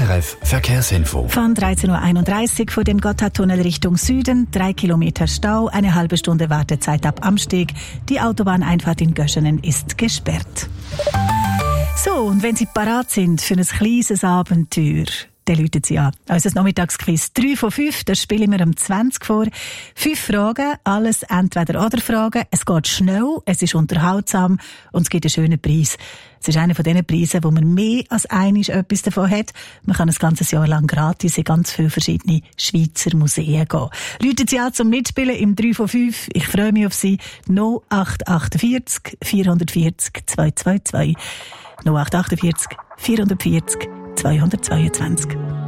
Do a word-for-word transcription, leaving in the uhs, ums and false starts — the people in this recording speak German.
R F Verkehrsinfo. Von dreizehn Uhr einunddreißig vor dem Gotthardtunnel Richtung Süden, drei Kilometer Stau, eine halbe Stunde Wartezeit ab Amsteg. Die Autobahneinfahrt in Göschenen ist gesperrt. So, und wenn Sie parat sind für ein kleines Abenteuer, dann rufen Sie an. Unser Nachmittagsquiz drei von fünf, das spielen wir um zwanzig vor. Fünf Fragen, alles Entweder-oder-Fragen. Es geht schnell, es ist unterhaltsam und es gibt einen schönen Preis. Es ist einer von diesen Preisen, wo man mehr als einmal etwas davon hat. Man kann ein ganzes Jahr lang gratis in ganz viele verschiedene Schweizer Museen gehen. Rufen Sie an zum Mitspielen im drei von fünf. Ich freue mich auf Sie. null acht achtundvierzig vierhundertvierzig zweihundertzweiundzwanzig. null acht achtundvierzig vierhundertvierzig zweihundertzweiundzwanzig.